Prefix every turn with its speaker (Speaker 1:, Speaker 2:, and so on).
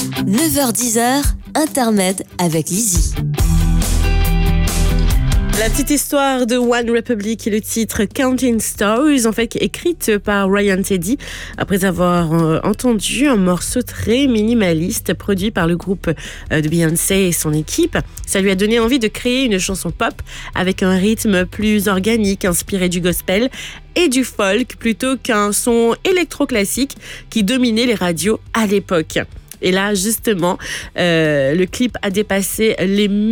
Speaker 1: 9h-10h, Intermède avec Lizzie.
Speaker 2: La petite histoire de One Republic et le titre Counting Stars, en fait, écrite par Ryan Teddy après avoir entendu un morceau très minimaliste produit par le groupe de Beyoncé et son équipe. Ça lui a donné envie de créer une chanson pop avec un rythme plus organique, inspiré du gospel et du folk plutôt qu'un son électro-classique qui dominait les radios à l'époque. Et là, justement, le clip a dépassé les